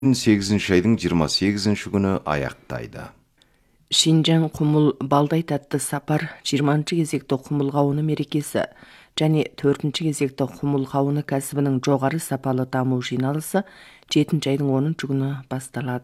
8 айдың 28 күні аяқтайды. Шинжаң құмыл балдай татты сапар 20 кезекті құмыл қауыны мерекесі және 4 кезекті құмыл қауыны кәсібінің жоғары сапалы даму жиналысы 7 айдың 10 күні басталады.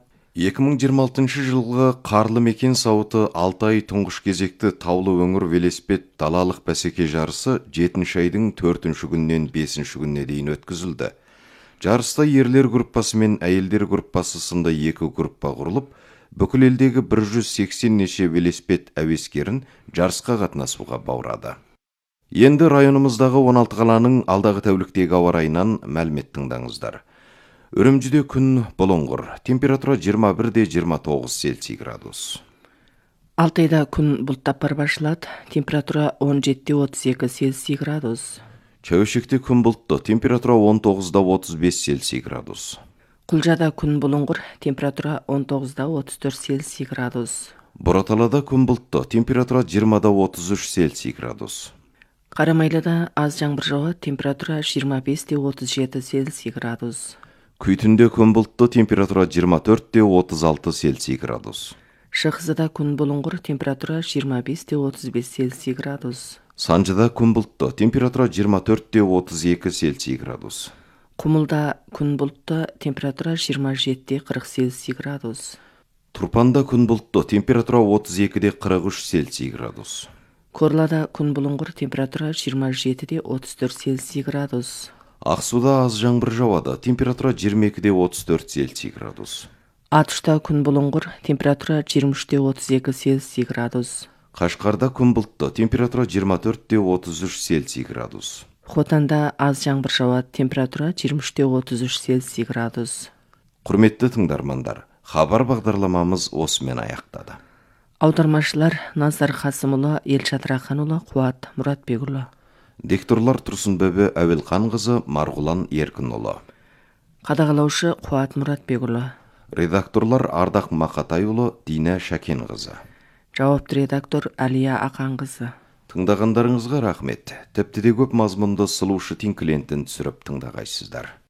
2026 жылғы қарлы мекен сауыты 6 ай тұңғыш кезекті таулы өңір велосипед далалық бәсеке жарысы 7 айдың 4 күннен 5 күніне дейін өткізілді. Жарыста ерлер группасы мен әйелдер группасы сынды 2 группа құрылып, бүкіл елдегі 180 неше велосипед әуескерін жарысқа қатынасуға баурады. Енді районымыздағы 16 қаланың алдағы тәуліктегі ауа райынан мәлімет тыңдаңыздар. Үрімжіде күн бұлыңғыр, температура 21-29 Цельсий градус. Алтайда күн бұлттап башылады, температура 17-32 Цельсий градус. Чәуешекте күн бұлтты, температура 19-35 Цельсий градус. Құлжада күн бұлыңғыр, температура 19-34 Цельсий градус. Бұраталада күн бұлтты, температура 20-33 Цельсий градус. Қарамайлыда аз жаңбыр жауады, температура 25-37 Цельсий градус. Күйтінде күн бұлтты, температура 24-36 Цельсий градус. Шығызыда күн бұлыңғыр, температура 25-35 Цельсий градус. Санжыда күн бұлтты, температура 24-32 Цельсий градус. Құмылда күн бұлтты, температура 27-40 Цельсий градус. Тұрпанда күн бұлтты, температура 32-43 Цельсий градус. Корлада күн бұлыңғыр, температура 27-34 Цельсий градус. Ақсуда аз жаңбыр жауады, температура 22-34 Цельсий градус. Атышта күн бұлыңғыр, температура 23-32 Цельсий градус. Қашқарда күн бұлтты, температура 24-33 Цельсий градус. Хотанда аз жаңбыр жауады, температура 23-33 Цельсий градус. Құрметті тыңдармандар, хабар бағдарламамыз осымен аяқтады. Аудармашылар Назар Қасымұлы, Елшат Раханұлы, Қуат Мұратбекұлы. Дикторлар Тұрсынбөбе Әуелқанқызы, Марғұлан Еркінұлы. Қадағалаушы Қуат Мұратбекұлы. Редакторлар Ардақ Мақатайұлы, Дина Шәкенқызы. Жауапты редактор Әлия Ақанқызы. Тыңдағандарыңызға рахмет. Тіпті де көп мазмұнды сұлушы тин клиентін түсіріп тыңдағайсыздар.